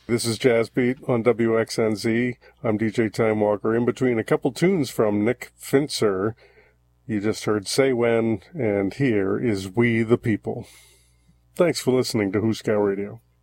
This is Jazz Beat on WXNZ. I'm DJ Time Walker. In between a couple tunes from Nick Finzer, you just heard Say When, and here is We the People. Thanks for listening to Hooskow Radio.